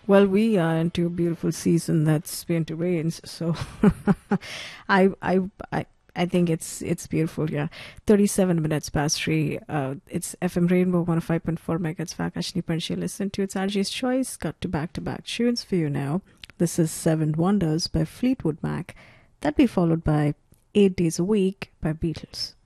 Well, we are into a beautiful season that's been to rains, so I I I I think it's beautiful. Yeah, 37 minutes past three. It's FM Rainbow 105.4 megahertz. Vakashni Panchi. Listen to it's RJ's choice. Got to back tunes for you now. This is Seven Wonders by Fleetwood Mac. That be followed by 8 Days a Week by Beatles.